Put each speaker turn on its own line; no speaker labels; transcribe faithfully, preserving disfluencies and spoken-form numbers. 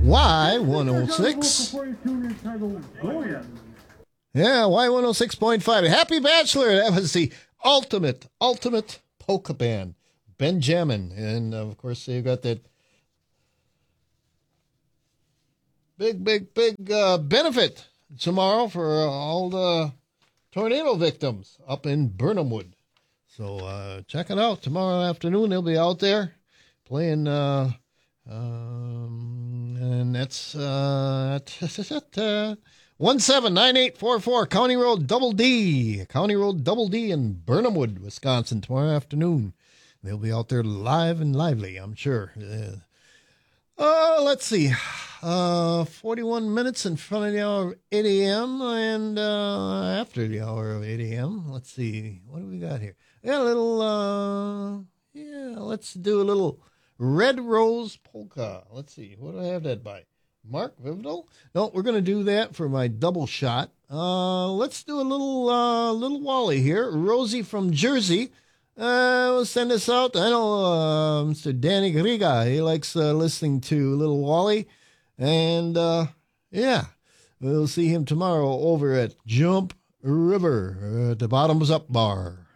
Y one oh six. Yeah, Y one oh six point five. Happy Bachelor. That was the ultimate, ultimate polka band. Benjamin. And, of course, they've got that big, big, big uh, benefit tomorrow for all the tornado victims up in Burnhamwood. So uh, check it out. Tomorrow afternoon, they'll be out there playing, uh, um, and that's uh, one seven nine eight four four County Road Double D, County Road Double D in Burnhamwood, Wisconsin, tomorrow afternoon. They'll be out there live and lively, I'm sure. Uh, uh, let's see, uh, forty-one minutes in front of the hour of eight a.m. and uh, after the hour of eight a.m. Let's see, what do we got here? Yeah, a little, uh, yeah, let's do a little Red Rose Polka. Let's see, what do I have that by? Mark Vividal? No, we're going to do that for my double shot. Uh, let's do a little, uh, little Wally here. Rosie from Jersey. Uh, we'll send this out. I know uh, Mister Danny Griga, he likes uh, listening to Little Wally. And, uh, yeah, we'll see him tomorrow over at Jump River at the Bottoms Up Bar.